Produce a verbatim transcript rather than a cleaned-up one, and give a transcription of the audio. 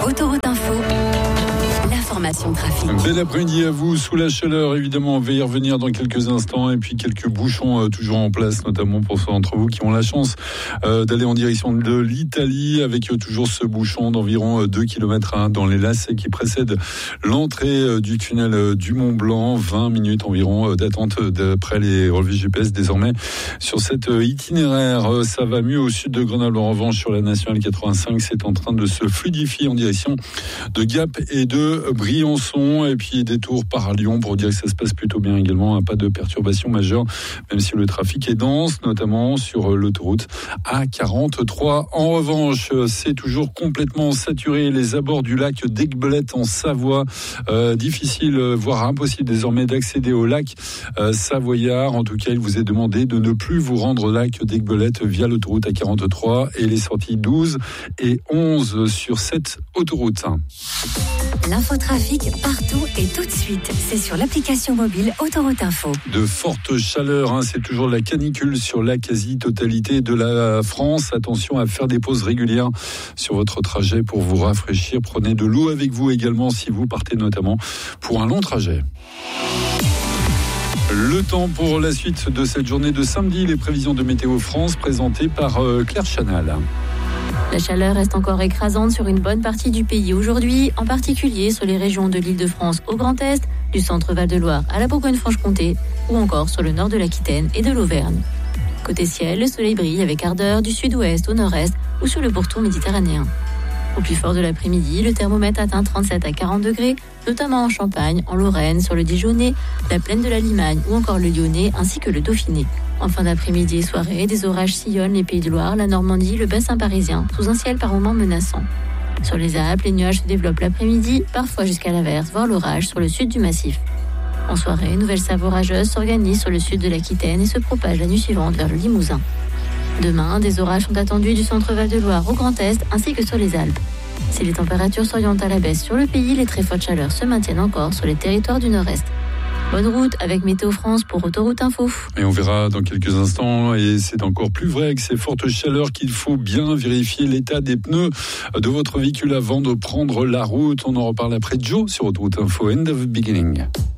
Autoroute Info, l'information trafic. Bel après-midi à vous, sous la chaleur évidemment, on va y revenir dans quelques instants, et puis quelques bouchons euh, toujours en place, notamment pour ceux d'entre vous qui ont la chance euh, d'aller en direction de l'Italie, avec euh, toujours ce bouchon d'environ euh, deux kilomètres hein, dans les lacets qui précèdent l'entrée euh, du tunnel euh, du Mont Blanc. vingt minutes environ euh, d'attente d'après les relevés G P S désormais sur cet euh, itinéraire. Euh, ça va mieux au sud de Grenoble. En revanche, sur la nationale quatre-vingt-cinq, c'est en train de se fluidifier en direction de Gap et de Briançon, et puis détour par Lyon pour dire que ça se passe plutôt bien également, pas de perturbations majeures, même si le trafic est dense, notamment sur l'autoroute A quarante-trois. En revanche, c'est toujours complètement saturé. Les abords du lac d'Aiguebelette en Savoie, euh, difficile, voire impossible désormais d'accéder au lac euh, savoyard. En tout cas, il vous est demandé de ne plus vous rendre au lac d'Aiguebelette via l'autoroute A quarante-trois et les sorties douze et onze sur cette autoroute. L'infotrafic partout et tout de suite. C'est sur l'application mobile Autoroute Info. De fortes chaleurs, hein, c'est toujours la canicule sur la quasi-totalité de la France. Attention à faire des pauses régulières sur votre trajet pour vous rafraîchir. Prenez de l'eau avec vous également si vous partez notamment pour un long trajet. Le temps pour la suite de cette journée de samedi, les prévisions de Météo France présentées par Claire Chanal. La chaleur reste encore écrasante sur une bonne partie du pays aujourd'hui, en particulier sur les régions de l'Île-de-France au Grand Est, du centre Val-de-Loire à la Bourgogne-Franche-Comté, ou encore sur le nord de l'Aquitaine et de l'Auvergne. Côté ciel, le soleil brille avec ardeur du sud-ouest au nord-est ou sur le pourtour méditerranéen. Au plus fort de l'après-midi, le thermomètre atteint trente-sept à quarante degrés, notamment en Champagne, en Lorraine, sur le Dijonnais, la plaine de la Limagne ou encore le Lyonnais ainsi que le Dauphiné. En fin d'après-midi et soirée, des orages sillonnent les Pays de Loire, la Normandie, le bassin parisien, sous un ciel par moments menaçant. Sur les Alpes, les nuages se développent l'après-midi, parfois jusqu'à l'averse, voire l'orage sur le sud du massif. En soirée, une nouvelle salve orageuse s'organise sur le sud de l'Aquitaine et se propage la nuit suivante vers le Limousin. Demain, des orages sont attendus du centre Val-de-Loire au Grand Est ainsi que sur les Alpes. Si les températures s'orientent à la baisse sur le pays, les très fortes chaleurs se maintiennent encore sur les territoires du Nord-Est. Bonne route avec Météo France pour Autoroute Info. Et on verra dans quelques instants, et c'est encore plus vrai avec ces fortes chaleurs qu'il faut bien vérifier l'état des pneus de votre véhicule avant de prendre la route. On en reparle après Joe sur Autoroute Info. End of beginning.